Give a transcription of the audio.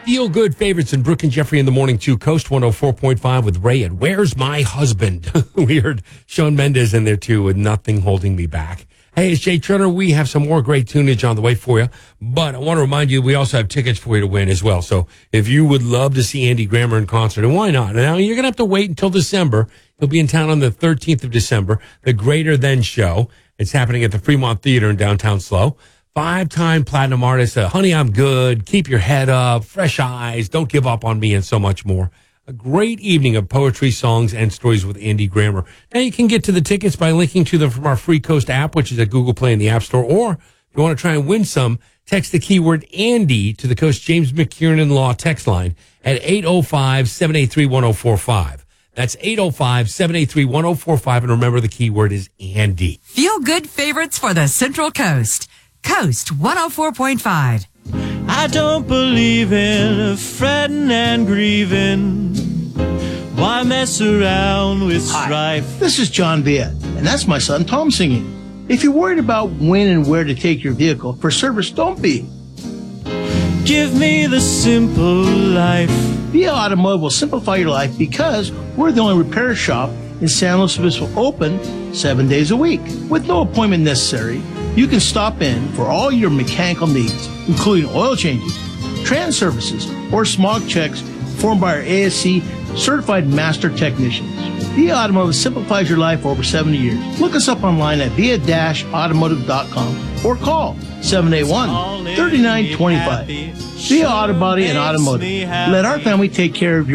Feel-good favorites in Brooke and Jeffrey in the morning too. Coast 104.5 with Ray and Where's My Husband? We heard Shawn Mendes in there too with Nothing Holding Me Back. Hey, it's Jay Turner. We have some more great tunage on the way for you. But I want to remind you, we also have tickets for you to win as well. So if you would love to see Andy Grammer in concert, and why not? Now, you're going to have to wait until December. He'll be in town on the 13th of December, the Greater Than Show. It's happening at the Fremont Theater in downtown SLO. 5-time platinum artist, Honey, I'm Good, Keep Your Head Up, Fresh Eyes, Don't Give Up on Me, and so much more. A great evening of poetry, songs, and stories with Andy Grammer. Now, you can get to the tickets by linking to them from our Free Coast app, which is at Google Play in the App Store. Or if you want to try and win some, text the keyword Andy to the Coast James McKiernan Law text line at 805-783-1045. That's 805-783-1045. And remember, the keyword is Andy. Feel good favorites for the Central Coast. Coast 104.5. I don't believe in fretting and grieving. Why mess around with strife? Hi, this is John Viet, and that's my son Tom singing. If you're worried about when and where to take your vehicle for service, don't be. Give me the simple life. Via Automotive will simplify your life because we're the only repair shop in San Luis Obispo open 7 days a week. With no appointment necessary, you can stop in for all your mechanical needs, including oil changes, trans services, or smog checks performed by our ASC certified master technicians. Via Automotive simplifies your life for over 70 years. Look us up online at via-automotive.com or call 781-3925. Via Auto Body and Automotive. Let our family take care of your